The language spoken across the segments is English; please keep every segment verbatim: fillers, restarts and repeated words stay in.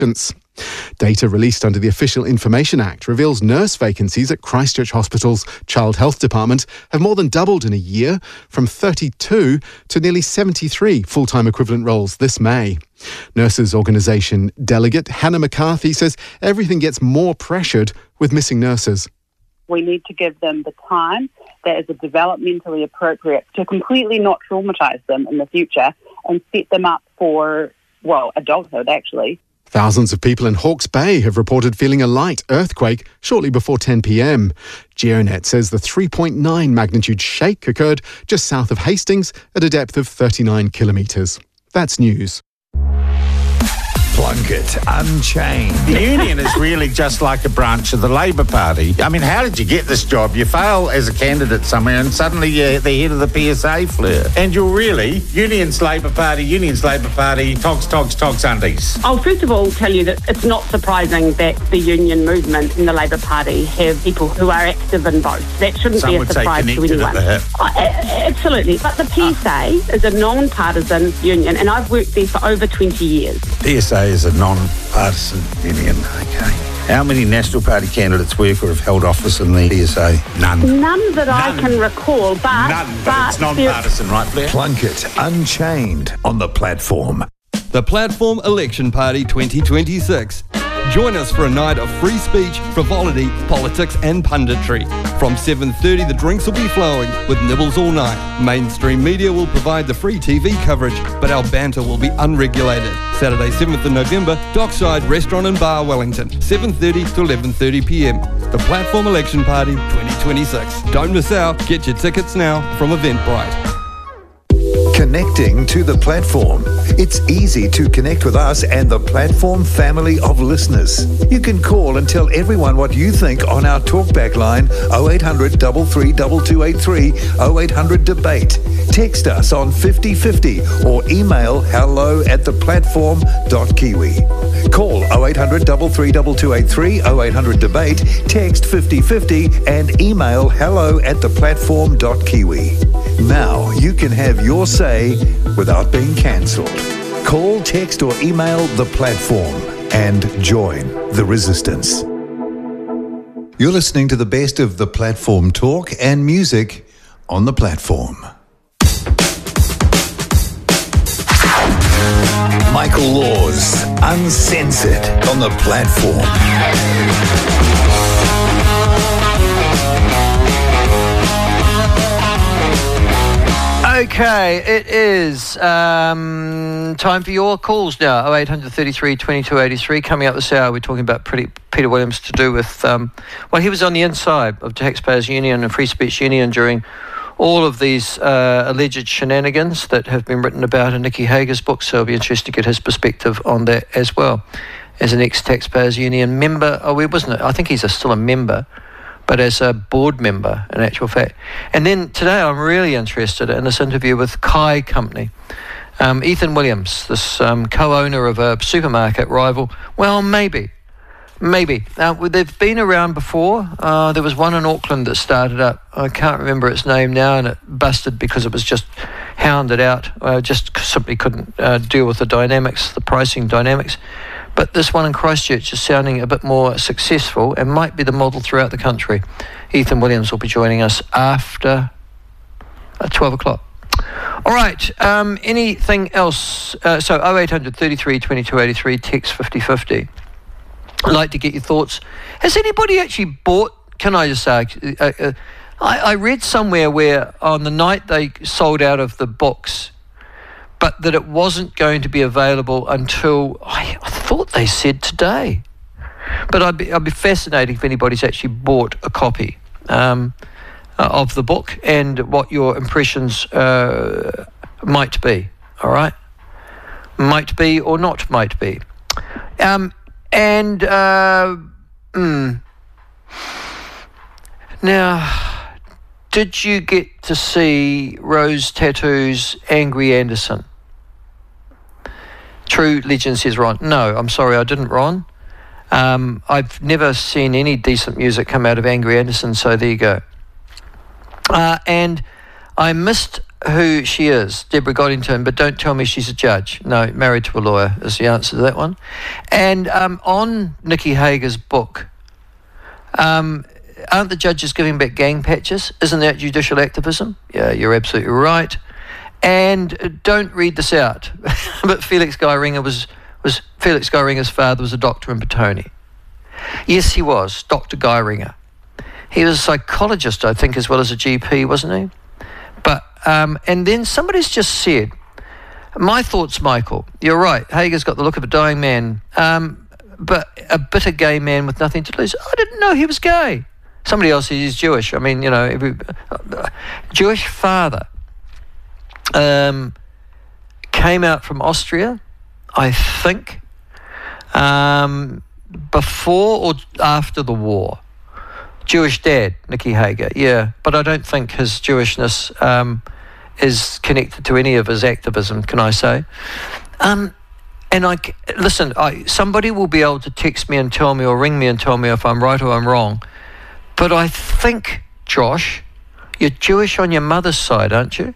Data released under the Official Information Act reveals nurse vacancies at Christchurch Hospital's Child Health Department have more than doubled in a year, from thirty-two to nearly seventy-three full-time equivalent roles this May. Nurses Organisation delegate Hannah McCarthy says everything gets more pressured with missing nurses. We need to give them the time that is developmentally appropriate to completely not traumatise them in the future and set them up for, well, adulthood actually. Thousands of people in Hawke's Bay have reported feeling a light earthquake shortly before ten p.m. GeoNet says the three point nine magnitude shake occurred just south of Hastings at a depth of thirty-nine kilometres. That's news. Plunkett Unchained. The union is really just like a branch of the Labour Party. I mean, how did you get this job? You fail as a candidate somewhere and suddenly you're the head of the P S A fleur. And you're really unions Labour Party, unions Labour Party, togs, togs, togs, undies. I'll first of all tell you that it's not surprising that the union movement in the Labour Party have people who are active in both. That shouldn't Some be a would say surprise to connected anyone. at the hip. Oh, a- absolutely. But the P S A is a non-partisan union and I've worked there for over twenty years. P S A is a non-partisan union, okay. How many National Party candidates work or have held office in the P S A? None. None that None. I can recall, but... None, but, but it's non-partisan, right, Blair? Plunkett Unchained on the platform. The Platform Election Party twenty twenty-six. Join us for a night of free speech, frivolity, politics and punditry. From seven thirty, the drinks will be flowing with nibbles all night. Mainstream media will provide the free T V coverage, but our banter will be unregulated. Saturday, seventh of November, Dockside Restaurant and Bar, Wellington, seven thirty to eleven thirty p.m. The Platform Election Party twenty twenty-six. Don't miss out. Get your tickets now from Eventbrite. Connecting to the platform. It's easy to connect with us and the platform family of listeners. You can call and tell everyone what you think on our talkback line oh eight hundred, three three two two eight three, oh eight hundred debate. Text us on fifty fifty or email hello at the platform dot kiwi. Call oh eight hundred, three three two two eight three, oh eight hundred debate, text fifty fifty and email hello at the platform dot kiwi. Now you can have your say without being cancelled. Call, text or email the platform and join the resistance. You're listening to the best of the platform talk and music on the platform. Michael Laws, Uncensored on the platform. Okay, it is um, time for your calls now. oh eight hundred, thirty-three, twenty-two eighty-three. Coming up this hour, we're talking about pretty, Peter Williams to do with, um, well, he was on the inside of Taxpayers Union and Free Speech Union during all of these uh, alleged shenanigans that have been written about in Nicky Hager's book, so it'll be interesting to get his perspective on that as well. As an ex-Taxpayers Union member, oh, he wasn't, I think he's a, still a member, but as a board member, in actual fact. And then today I'm really interested in this interview with Kai Company. Um, Ethan Williams, this um, co-owner of a supermarket rival. Well, maybe, maybe. Uh, they've been around before. Uh, there was one in Auckland that started up. I can't remember its name now, and it busted because it was just hounded out. I just simply couldn't uh, deal with the dynamics, the pricing dynamics. But this one in Christchurch is sounding a bit more successful and might be the model throughout the country. Ethan Williams will be joining us after uh, twelve o'clock. All right, um, anything else? Uh, so oh eight hundred, thirty-three, twenty-two eighty-three, text fifty fifty. I'd like to get your thoughts. Has anybody actually bought, can I just say, uh, uh, I, I read somewhere where on the night they sold out of the books, but that it wasn't going to be available until, I, I thought they said today. But I'd be, I'd be fascinated if anybody's actually bought a copy um, uh, of the book and what your impressions uh, might be, all right? Might be or not might be. Um, and uh, mm, now, did you get to see Rose Tattoo's Angry Anderson? True Legend says Ron. No, I'm sorry, I didn't, Ron. Um, I've never seen any decent music come out of Angry Anderson, so there you go. Uh, and I missed who she is, Deborah Goddington, but don't tell me she's a judge. No, married to a lawyer is the answer to that one. And um, on Nikki Hager's book, um, aren't the judges giving back gang patches? Isn't that judicial activism? Yeah, you're absolutely right. And don't read this out, but Felix Guy Ringer was, was Felix Guy Ringer's father was a doctor in Petone. Yes, he was, Doctor Guy Ringer. He was a psychologist, I think, as well as a G P, wasn't he? But um, and then somebody's just said, my thoughts, Michael, you're right, Hager's got the look of a dying man, um, but a bitter gay man with nothing to lose. I didn't know he was gay. Somebody else says he's Jewish. I mean, you know, every, uh, Jewish father. Um, came out from Austria, I think, um, before or after the war. Jewish dad, Nicky Hager, yeah, but I don't think his Jewishness um, is connected to any of his activism, can I say? Um, and I listen, I, somebody will be able to text me and tell me or ring me and tell me if I'm right or I'm wrong, but I think, Josh, you're Jewish on your mother's side, aren't you?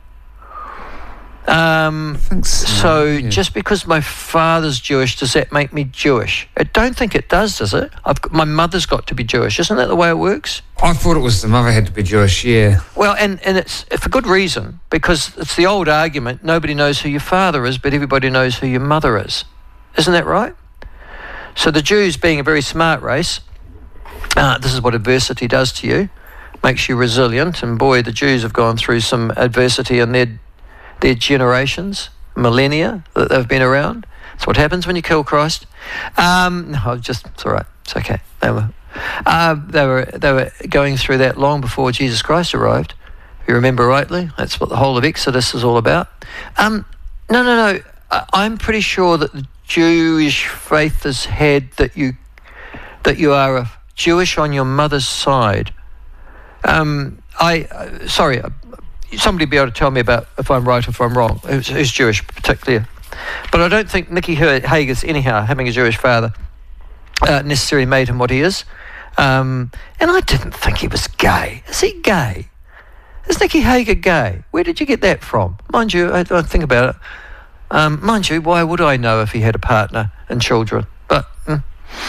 Um, I think so. So yeah. just because my father's Jewish, does that make me Jewish? I don't think it does, does it? I've got, my mother's got to be Jewish. Isn't that the way it works? I thought it was the mother had to be Jewish, yeah. Well, and, and it's for good reason, because it's the old argument, nobody knows who your father is, but everybody knows who your mother is. Isn't that right? So the Jews, being a very smart race, uh, this is what adversity does to you, makes you resilient, and boy, the Jews have gone through some adversity in their their generations, millennia that they've been around. That's what happens when you kill Christ. Um, no, just it's all right. It's okay. They were, uh, they were, they were going through that long before Jesus Christ arrived. If you remember rightly, that's what the whole of Exodus is all about. Um, no, no, no. I, I'm pretty sure that the Jewish faith has had that you that you are a Jewish on your mother's side. Um, I uh, sorry. Uh, Somebody be able to tell me about if I'm right or if I'm wrong, who's, who's Jewish particularly. But I don't think Nicky Hager's, anyhow, having a Jewish father, uh, necessarily made him what he is. Um, and I didn't think he was gay. Is he gay? Is Nicky Hager gay? Where did you get that from? Mind you, I don't think about it. Um, mind you, why would I know if he had a partner and children? But, mm.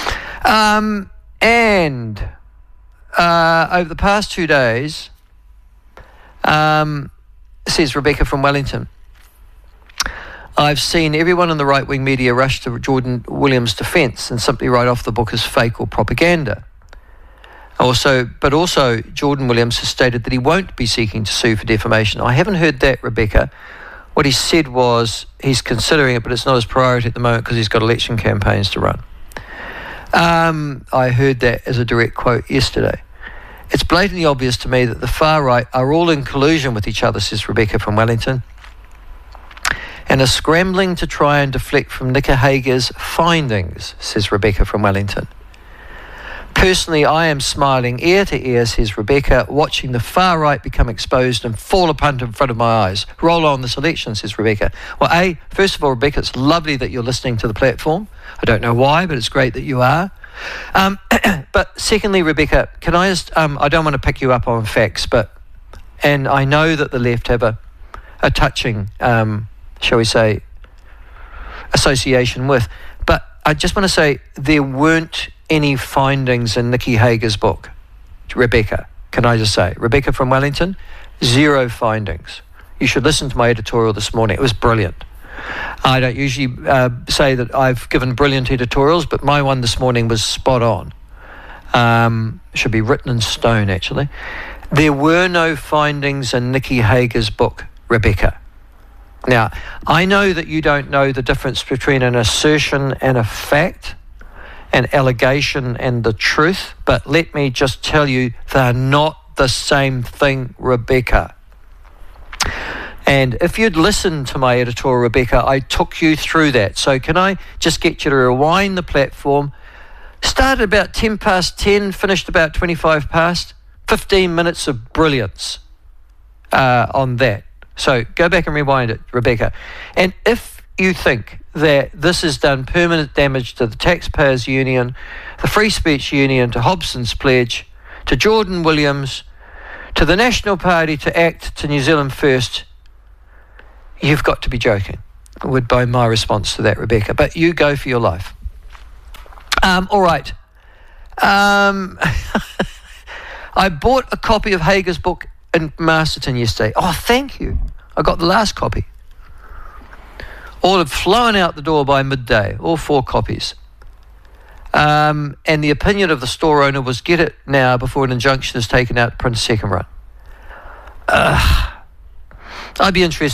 um, and uh, over the past two days, Um, says Rebecca from Wellington, I've seen everyone in the right-wing media rush to Jordan Williams' defence and simply write off the book as fake or propaganda. Also, but also Jordan Williams has stated that he won't be seeking to sue for defamation. I haven't heard that, Rebecca. What he said was he's considering it, but it's not his priority at the moment because he's got election campaigns to run. Um, I heard that as a direct quote yesterday. It's blatantly obvious to me that the far right are all in collusion with each other, says Rebecca from Wellington, and are scrambling to try and deflect from Nicky Hager's findings, says Rebecca from Wellington. Personally, I am smiling ear to ear, says Rebecca, watching the far right become exposed and fall apart in front of my eyes. Roll on this election, says Rebecca. Well, A, first of all, Rebecca, it's lovely that you're listening to the platform. I don't know why, but it's great that you are. Um, but secondly, Rebecca, can I just, um, I don't want to pick you up on facts, but, and I know that the left have a, a touching, um, shall we say, association with, but I just want to say there weren't any findings in Nicky Hager's book. Rebecca, can I just say, Rebecca from Wellington, zero findings. You should listen to my editorial this morning. It was brilliant. I don't usually uh, say that I've given brilliant editorials, but my one this morning was spot on. Um, should be written in stone, actually. There were no findings in Nicky Hager's book, Rebecca. Now, I know that you don't know the difference between an assertion and a fact, an allegation and the truth, but let me just tell you, they're not the same thing, Rebecca. And if you'd listened to my editorial, Rebecca, I took you through that. So can I just get you to rewind the platform? Started about ten past ten, finished about twenty-five past. fifteen minutes of brilliance uh, on that. So go back and rewind it, Rebecca. And if you think that this has done permanent damage to the Taxpayers Union, the Free Speech Union, to Hobson's Pledge, to Jordan Williams, to the National Party, to ACT, to New Zealand First, You've got to be joking, would be my response to that, Rebecca. But you go for your life. Um, all right. Um, I bought a copy of Hager's book in Masterton yesterday. Oh, thank you. I got the last copy. All had flown out the door by midday, all four copies. Um, and the opinion of the store owner was get it now before an injunction is taken out to print a second run. Uh, I'd be interested